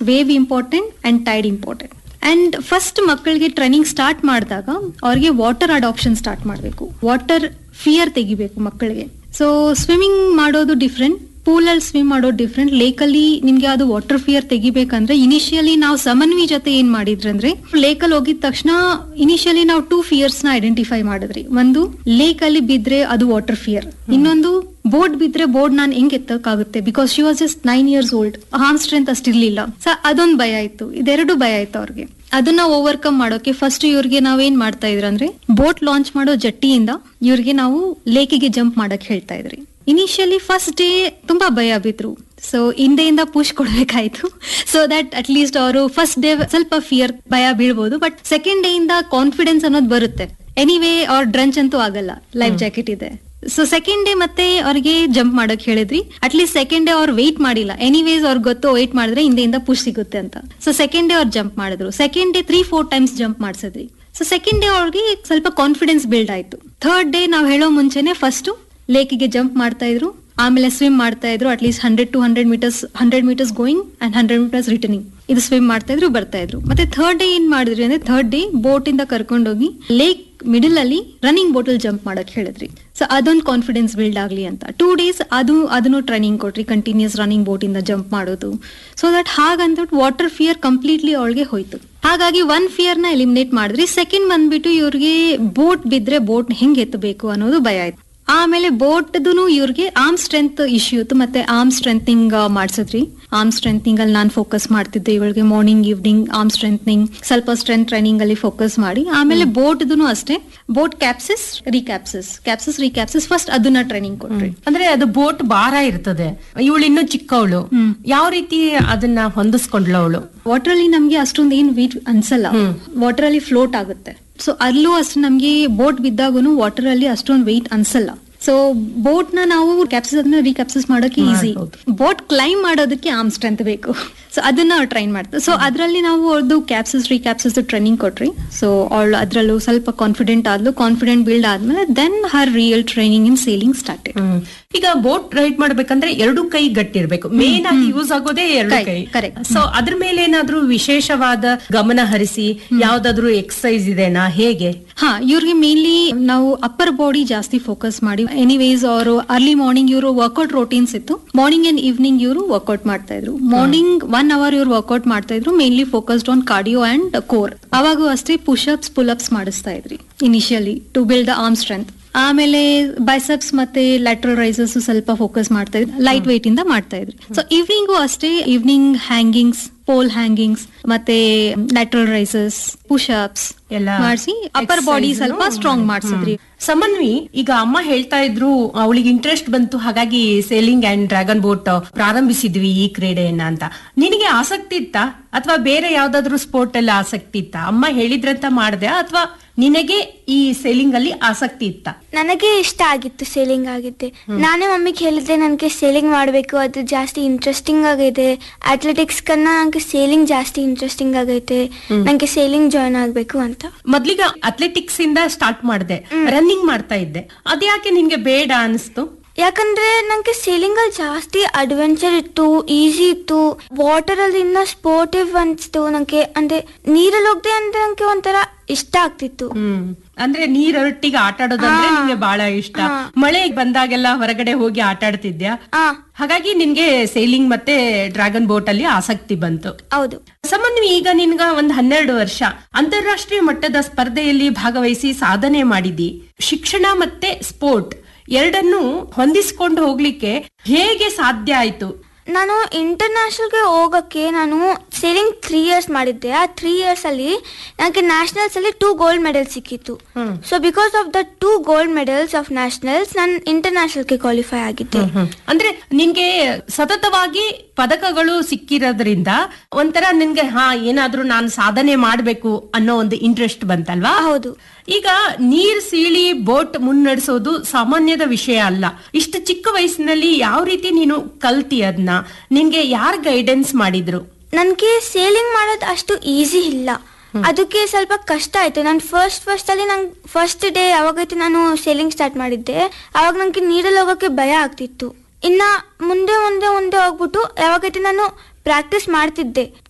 Wave important and Tide important. And first ಮಕ್ಕಳಿಗೆ training start ಮಾಡಿದಾಗ ಅವ್ರಿಗೆ ವಾಟರ್ ಅಡಾಪ್ಷನ್ ಸ್ಟಾರ್ಟ್ ಮಾಡಬೇಕು. ವಾಟರ್ ಫಿಯರ್ ತೆಗಿಬೇಕು ಮಕ್ಕಳಿಗೆ. ಸೊ ಸ್ವಿಮ್ಮಿಂಗ್ ಮಾಡೋದು ಡಿಫ್ರೆಂಟ್, ಪೂಲ್ ಅಲ್ಲಿ ಸ್ವಿಮ್ ಮಾಡೋದು ಡಿಫ್ರೆಂಟ್. ಲೇಕ್ ಅಲ್ಲಿ ನಿಮ್ಗೆ ಅದು ವಾಟರ್ ಫಿಯರ್ ತೆಗಿಬೇಕಂದ್ರೆ ಇನಿಷಿಯಲಿ ನಾವು ಸಮನ್ವಿ ಜೊತೆ ಏನ್ ಮಾಡಿದ್ರಿ ಅಂದ್ರೆ, ಲೇಕ್ ಅಲ್ಲಿ ಹೋಗಿದ ತಕ್ಷಣ ಇನಿಷಿಯಲಿ ನಾವು 2 ಫಿಯರ್ಸ್ ನ ಐಡೆಂಟಿಫೈ ಮಾಡಿದ್ರಿ. ಒಂದು, ಲೇಕ್ ಅಲ್ಲಿ ಬಿದ್ರೆ ಅದು ವಾಟರ್ ಫಿಯರ್. ಇನ್ನೊಂದು, ಬೋರ್ಡ್ ಬಿದ್ರೆ ಬೋರ್ಡ್ ನಾನ್ ಹೆಂಗ್ ಎತ್ತಕ್ಕಾಗುತ್ತೆ, because she was just 9 years old, arm strength ಅಷ್ಟಿರ್ಲಿಲ್ಲ. So ಅದೊಂದು ಭಯ ಇತ್ತು. ಇದೆರಡು ಭಯ ಇತ್ತು ಅವ್ರಿಗೆ. ಅದನ್ನ ಓವರ್ಕಮ್ ಮಾಡೋಕೆ ಫಸ್ಟ್ ಇವ್ರಿಗೆ ನಾವೇನ್ ಮಾಡ್ತಾ ಇದ್ರಿ ಅಂದ್ರೆ, ಬೋಟ್ ಲಾಂಚ್ ಮಾಡೋ ಜಟ್ಟಿಯಿಂದ ಇವ್ರಿಗೆ ನಾವು ಲೇಕಿಗೆ ಜಂಪ್ ಮಾಡಕ್ ಹೇಳ್ತಾ ಇದ್ರಿ. ಇನಿಷಿಯಲಿ ಫಸ್ಟ್ ಡೇ ತುಂಬಾ ಭಯ ಬಿದ್ರು. So ಹಿಂದೆಯಿಂದ push ಕೊಡ್ಬೇಕಾಯ್ತು, so that at least ಅವರು ಫಸ್ಟ್ ಡೇ ಸ್ವಲ್ಪ ಫಿಯರ್, ಭಯ ಬೀಳ್ಬೋದು. ಬಟ್ ಸೆಕೆಂಡ್ ಡೇ ಇಂದ ಕಾನ್ಫಿಡೆನ್ಸ್ ಅನ್ನೋದು ಬರುತ್ತೆ. ಎನಿವೇ ಅವ್ರ ಡ್ರಂಚ್ ಅಂತೂ ಆಗಲ್ಲ, ಲೈಫ್ ಜಾಕೆಟ್ ಇದೆ. ಸೊ ಸೆಕೆಂಡ್ ಡೇ ಮತ್ತೆ ಅವ್ರಿಗೆ ಜಂಪ್ ಮಾಡಕ್ ಹೇಳಿದ್ರಿ. ಅಟ್ಲೀಸ್ಟ್ ಸೆಕೆಂಡ್ ಡೇ ಅವ್ರು ವೆಯ್ಟ್ ಮಾಡಿಲ್ಲ. ಎನಿವೇಸ್ ಅವ್ರಿಗೆ ಗೊತ್ತು ವೆಯ್ಟ್ ಮಾಡಿದ್ರೆ ಹಿಂದೆಯಿಂದ ಪುಷ್ ಸಿಗುತ್ತೆ ಅಂತ. ಸೊ ಸೆಕೆಂಡ್ ಡೇ ಅವ್ರು ಜಂಪ್ ಮಾಡಿದ್ರು. Second day 3-4 times jump ಮಾಡ್ಸಿದ್ರಿ. So second day ಅವ್ರಿಗೆ ಸ್ವಲ್ಪ ಕಾನ್ಫಿಡೆನ್ಸ್ ಬಿಲ್ಡ್ ಆಯ್ತು. ಥರ್ಡ್ ಡೇ ನಾವ್ ಹೇಳೋ ಮುಂಚೆನೆ ಫಸ್ಟ್ ಲೇಕಿಗೆ ಜಂಪ್ ಮಾಡ್ತಾ ಇದ್ರು, ಆಮೇಲೆ ಸ್ವಿಮ್ ಮಾಡ್ತಾ ಇದ್ರು. At least 100 to 100 meters going and 100 meters returning, ಇದು ಸ್ವಿಮ್ ಮಾಡ್ತಾ ಇದ್ರು, ಬರ್ತಾ ಇದ್ರು. ಮತ್ತೆ ಥರ್ಡ್ ಡೇ ಏನ್ ಮಾಡಿದ್ರಿ ಅಂದ್ರೆ, ಥರ್ಡ್ ಡೇ ಬೋಟ್ ಇಂದ ಕರ್ಕೊಂಡೋಗಿ ಲೇಕ್ ಮಿಡಲ್ ಅಲ್ಲಿ ರನ್ನಿಂಗ್ ಬೋಟ್ ಅಲ್ಲಿ ಜಂಪ್ ಮಾಡಕ್ ಹೇಳಿದ್ರಿ. ಸೊ ಅದೊಂದು ಕಾನ್ಫಿಡೆನ್ಸ್ ಬಿಲ್ಡ್ ಆಗ್ಲಿ ಅಂತ 2 days ಅದನ್ನು ಟ್ರೈನಿಂಗ್ ಕೊಟ್ರಿ, ಕಂಟಿನ್ಯೂಸ್ ರನ್ನಿಂಗ್ ಬೋಟ್ ಇಂದ ಜಂಪ್ ಮಾಡೋದು. ಸೊ ದಟ್ ಹಾಗಂತ ವಾಟರ್ ಫಿಯರ್ ಕಂಪ್ಲೀಟ್ಲಿ ಅವಳಿಗೆ ಹೋಯ್ತು. ಹಾಗಾಗಿ 1 ಫಿಯರ್ ನ ಎಲಿಮಿನೇಟ್ ಮಾಡಿದ್ರಿ. ಸೆಕೆಂಡ್ ಬಂದ್ಬಿಟ್ಟು ಇವ್ರಿಗೆ ಬೋಟ್ ಬಿದ್ರೆ ಬೋಟ್ ಹೆಂಗ್ ಎತ್ತಬೇಕು ಅನ್ನೋದು ಭಯ ಆಯ್ತು. ಆಮೇಲೆ ಬೋಟ್ದು ಇವ್ರಿಗೆ ಆರ್ಮ್ ಸ್ಟ್ರೆಂತ್ ಇಶ್ಯೂ ಇತ್ತು, ಮತ್ತೆ ಆರ್ಮ್ ಸ್ಟ್ರೆಂಥಿಂಗ್ ಮಾಡ್ಸಿದ್ರಿ. ಆರ್ಮ್ ಸ್ಟ್ರೆಂಥಿಂಗ್ ಅಲ್ಲಿ ನಾನು ಫೋಕಸ್ ಮಾಡ್ತಿದ್ದೆ ಇವಳಿಗೆ. ಮಾರ್ನಿಂಗ್ ಈವ್ನಿಂಗ್ ಆರ್ಮ್ ಸ್ಟ್ರೆಂಥಿಂಗ್, ಸ್ವಲ್ಪ ಸ್ಟ್ರೆಂತ್ ಟ್ರೈನಿಂಗ್ ಅಲ್ಲಿ ಫೋಕಸ್ ಮಾಡಿ. ಆಮೇಲೆ ಬೋಟ್ದು ಅಷ್ಟೇ, ಬೋಟ್ ಕ್ಯಾಪ್ಸಿಸ್ ರೀಕ್ಯಾಪ್ಸಿಸ್ ಫಸ್ಟ್ ಅದನ್ನ ಟ್ರೈನಿಂಗ್ ಕೊಟ್ರಿ. ಅಂದ್ರೆ ಅದು ಬೋಟ್ ಭಾರ ಇರ್ತದೆ, ಇವಳು ಇನ್ನೂ ಚಿಕ್ಕವಳು, ಯಾವ ರೀತಿ ಅದನ್ನ ಹೊಂದಿಸ್ಕೊಂಡ್ಲ ಅವಳು? ವಾಟರ್ ಅಲ್ಲಿ ನಮ್ಗೆ ಅಷ್ಟೊಂದು ಏನ್ ವೀಟ್ ಅನ್ಸಲ್ಲ, ವಾಟರ್ ಅಲ್ಲಿ ಫ್ಲೋಟ್ ಆಗುತ್ತೆ. ಸೊ ಅಲ್ಲೂ ಅಷ್ಟು ನಮ್ಗೆ ಬೋಟ್ ಬಿದ್ದಾಗೂ ವಾಟರ್ ಅಲ್ಲಿ ಅಷ್ಟೊಂದು ವೆಯ್ಟ್ ಅನ್ಸಲ್ಲ. ಸೊ ಬೋಟ್ ನ ನಾವು ಕ್ಯಾಪ್ಸಿಸ್ ಅದನ್ನ ರೀಕ್ಯಾಪ್ಸಿಸ್ ಮಾಡೋಕೆ ಈಸಿ. ಬೋಟ್ ಕ್ಲೈಮ್ ಮಾಡೋದಕ್ಕೆ ಆರ್ಮ್ ಸ್ಟ್ರೆಂತ್ ಬೇಕು. ಸೊ ಅದನ್ನ ಟ್ರೈನ್ ಮಾಡ್ತಾರೆ. ಸೊ ಅದರಲ್ಲಿ ನಾವು ಅವ್ರದ್ದು ರೀಕ್ಯಾಪ್ಸಿಸ್ ಟ್ರೈನಿಂಗ್ ಕೊಟ್ರಿ. ಸೊ ಅವಳು ಅದ್ರಲ್ಲೂ ಸ್ವಲ್ಪ ಕಾನ್ಫಿಡೆಂಟ್ ಆದ್ಲು. ಕಾನ್ಫಿಡೆಂಟ್ ಬಿಲ್ಡ್ ಆದ್ಮೇಲೆ then Har real training in selling started. ಈಗ ಬೋಟ್ ರೈಡ್ ಮಾಡ್ಬೇಕಂದ್ರೆ 2 ಕೈ ಗಟ್ಟಿರ್ಬೇಕು, ಮೇನ್ ಆಗಿ ಯೂಸ್ ಆಗೋದೇ 2 ಕೈ. ಕರೆಕ್ಟ್. ಸೊ ಅದ್ರ ಮೇಲೆ ಏನಾದ್ರೂ ವಿಶೇಷವಾದ ಗಮನ ಹರಿಸಿ ಯಾವ್ದಾದ್ರು ಎಕ್ಸರ್ಸೈಸ್ ಇದೆನಾ, ಹೇಗೆ? ಇವ್ರಿಗೆ ಮೇನ್ಲಿ ನಾವು ಅಪ್ಪರ್ ಬಾಡಿ ಜಾಸ್ತಿ ಫೋಕಸ್ ಮಾಡಿ. ಎನಿವೇಸ್ ಅವರು ಅರ್ಲಿ ಮಾರ್ನಿಂಗ್ ಇವರು ವರ್ಕೌಟ್ ರೋಟೀನ್ಸ್ ಇತ್ತು. ಮಾರ್ನಿಂಗ್ ಅಂಡ್ ಈವ್ನಿಂಗ್ ಇವರು ವರ್ಕೌಟ್ ಮಾಡ್ತಾ ಇದ್ರು. ಮಾರ್ನಿಂಗ್ 1 hour ಇವ್ರು ವರ್ಕೌಟ್ ಮಾಡ್ತಾ ಇದ್ರು, mainly focused on cardio and core. ಅವಾಗೂ ಅಷ್ಟೇ ಪುಷಪ್ಸ್ ಪುಲ್ಅಪ್ಸ್ ಮಾಡಿಸ್ತಾ ಇದ್ರಿ initially to build the arm strength. ಆಮೇಲೆ ಬೈಸೆಪ್ಸ್ ಮತ್ತೆ ಲ್ಯಾಟ್ರಲ್ ರೈಸಸ್ ಸ್ವಲ್ಪ ಫೋಕಸ್ ಮಾಡ್ತಾ ಇದ್ರು, ಲೈಟ್ ವೇಟ್ ಇಂದ ಮಾಡ್ತಾ ಇದ್ರು. ಸೊ ಈವ್ನಿಂಗು ಅಷ್ಟೇ, ಈವ್ನಿಂಗ್ ಹ್ಯಾಂಗಿಂಗ್ಸ್, ಪೋಲ್ ಹ್ಯಾಂಗಿಂಗ್ಸ್ ಮತ್ತೆ ಲ್ಯಾಟ್ರಲ್ ರೈಸಸ್, ಪುಷಪ್ಸ್ ಎಲ್ಲ ಮಾಡಿಸಿ ಅಪ್ಪರ್ ಬಾಡಿ ಸ್ವಲ್ಪ ಸ್ಟ್ರಾಂಗ್ ಮಾಡಿಸಿದ್ರಿ. ಸಮನ್ವಿ, ಈಗ ಅಮ್ಮ ಹೇಳ್ತಾ ಇದ್ರು ಅವಳಿಗೆ ಇಂಟ್ರೆಸ್ಟ್ ಬಂತು, ಹಾಗಾಗಿ ಸೇಲಿಂಗ್ ಅಂಡ್ ಡ್ರ್ಯಾಗನ್ ಬೋಟ್ ಪ್ರಾರಂಭಿಸಿದ್ವಿ ಈ ಕ್ರೀಡೆಯನ್ನ ಅಂತ. ನಿನಗೆ ಆಸಕ್ತಿ ಇತ್ತಾ ಅಥವಾ ಬೇರೆ ಯಾವ್ದಾದ್ರು ಸ್ಪೋರ್ಟ್ ಅಲ್ಲಿ ಆಸಕ್ತಿ ಇತ್ತಾ? ಅಮ್ಮ ಹೇಳಿದ್ರಂತ ಮಾಡ್ದೆ ಅಥವಾ ನಿನಗೆ ಈ ಸೇಲಿಂಗ್ ಅಲ್ಲಿ ಆಸಕ್ತಿ ಇತ್ತ? ನನಗೆ ಇಷ್ಟ ಆಗಿತ್ತು, ಸೇಲಿಂಗ್ ಆಗಿದ್ದೆ. ನಾನೇ ಮಮ್ಮಿಗೆ ಹೇಳಿದ್ದೆ ನನಗೆ ಸೇಲಿಂಗ್ ಮಾಡಬೇಕು, ಅದು ಜಾಸ್ತಿ ಇಂಟ್ರೆಸ್ಟಿಂಗ್ ಆಗೈತೆ. ಅಥ್ಲೆಟಿಕ್ಸ್ ಕನ್ನ ನಂಗೆ ಸೇಲಿಂಗ್ ಜಾಸ್ತಿ ಇಂಟ್ರೆಸ್ಟಿಂಗ್ ಆಗೈತೆ, ನಂಗೆ ಸೇಲಿಂಗ್ ಜಾಯ್ನ್ ಆಗ್ಬೇಕು ಅಂತ. ಮೊದ್ಲಿಗ ಅಥ್ಲೆಟಿಕ್ಸ್ ಇಂದ ಸ್ಟಾರ್ಟ್ ಮಾಡಿದೆ, ರನ್ನಿಂಗ್ ಮಾಡ್ತಾ ಇದ್ದೆ, ಅದ್ಯಾಕೆ ನಿನ್ಗೆ ಬೇಡ ಅನಿಸ್ತು? ಯಾಕಂದ್ರೆ ನಂಗೆ ಸೇಲಿಂಗ್ ಅಲ್ಲಿ ಜಾಸ್ತಿ ಅಡ್ವೆಂಚರ್ ಇತ್ತು, ಈಸಿ ಇತ್ತು. ವಾಟರ್ ಅಲ್ಲಿ ಇನ್ನ ಸ್ಪೋರ್ಟಿವ್ ಅನ್ಸ್ತು ನಂಗೆ. ಅಂದ್ರೆ ನೀರಲ್ಲಿ ಹೋಗ್ದೆ ಅಂದ್ರೆ ನಂಗೆ ಒಂಥರ ಇಷ್ಟ ಆಗ್ತಿತ್ತು. ಅಂದ್ರೆ ನೀರೊಟ್ಟಿಗೆ ಆಟ ಆಡೋದಂದ್ರೆ ನಿಮ್ಗೆ ಬಹಳ ಇಷ್ಟ. ಮಳೆ ಬಂದಾಗೆಲ್ಲ ಹೊರಗಡೆ ಹೋಗಿ ಆಟ ಆಡ್ತಿದ್ಯಾ, ಹಾಗಾಗಿ ನಿನ್ಗೆ ಸೇಲಿಂಗ್ ಮತ್ತೆ ಡ್ರ್ಯಾಗನ್ ಬೋಟ್ ಅಲ್ಲಿ ಆಸಕ್ತಿ ಬಂತು. ಹೌದು. ಸಮನ್ವಿ, ಈಗ ನಿನ್ಗ 12 ವರ್ಷ ಅಂತಾರಾಷ್ಟ್ರೀಯ ಮಟ್ಟದ ಸ್ಪರ್ಧೆಯಲ್ಲಿ ಭಾಗವಹಿಸಿ ಸಾಧನೆ ಮಾಡಿದಿ. ಶಿಕ್ಷಣ ಮತ್ತೆ ಸ್ಪೋರ್ಟ್ ಎರಡನ್ನು ಹೊಂದಿಸ್ಕೊಂಡು ಹೋಗ್ಲಿಕ್ಕೆ ಹೇಗೆ ಸಾಧ್ಯ ಆಯ್ತು? ನಾನು ಇಂಟರ್ನ್ಯಾಷನಲ್ಗೆ ಹೋಗಕ್ಕೆ ನಾನು ಸೇಲಿಂಗ್ 3 years ಮಾಡಿದ್ದೆ. ಆ 3 years ಅಲ್ಲಿ ನನಗೆ ನ್ಯಾಷನಲ್ಸ್ ಅಲ್ಲಿ 2 gold medals ಸಿಕ್ಕಿತ್ತು. So because of the 2 gold medals of nationals ನಾನು ಇಂಟರ್ನ್ಯಾಷನಲ್ಗೆ ಕ್ವಾಲಿಫೈ ಆಗಿದ್ದೆ. ಅಂದ್ರೆ ನಿನ್ಗೆ ಸತತವಾಗಿ ಪದಕಗಳು ಸಿಕ್ಕಿರೋದ್ರಿಂದ ಒಂಥರ ನಿನ್ಗೆ ಏನಾದ್ರೂ ನಾನು ಸಾಧನೆ ಮಾಡ್ಬೇಕು ಅನ್ನೋ ಒಂದು ಇಂಟ್ರೆಸ್ಟ್ ಬಂತಲ್ವಾ? ಹೌದು. ಈಗ ನೀರ್ ಸೀಳಿ ಬೋಟ್ ಮುನ್ನಡೆಸೋದು ಸಾಮಾನ್ಯದ ವಿಷಯ ಅಲ್ಲ. ಇಷ್ಟು ಚಿಕ್ಕ ವಯಸ್ಸಿನಲ್ಲಿ ಯಾವ ರೀತಿ ನೀನು ಕಲ್ತಿ ಅದನ್ನ? ನಿನ್ಗೆ ಯಾರು ಗೈಡೆನ್ಸ್ ಮಾಡಿದ್ರು? ನನ್ಗೆ ಸೇಲಿಂಗ್ ಮಾಡೋದು ಅಷ್ಟು ಈಸಿ ಇಲ್ಲ, ಅದಕ್ಕೆ ಸ್ವಲ್ಪ ಕಷ್ಟ ಆಯ್ತು. ನಾನು ಫಸ್ಟ್ ಅಲ್ಲಿ ನಂಗೆ ಫಸ್ಟ್ ಡೇ ಯಾವಾಗೈತೆ ನಾನು ಸೇಲಿಂಗ್ ಸ್ಟಾರ್ಟ್ ಮಾಡಿದ್ದೆ, ಅವಾಗ ನಂಗೆ ನೀರಲ್ಲಿ ಹೋಗೋಕೆ ಭಯ ಆಗ್ತಿತ್ತು. ಇನ್ನ ಮುಂದೆ ಹೋಗ್ಬಿಟ್ಟು ಯಾವಾಗೈತೆ ನಾನು ಪ್ರಾಕ್ಟೀಸ್ ಮಾಡ್ತಿದ್ದೆ,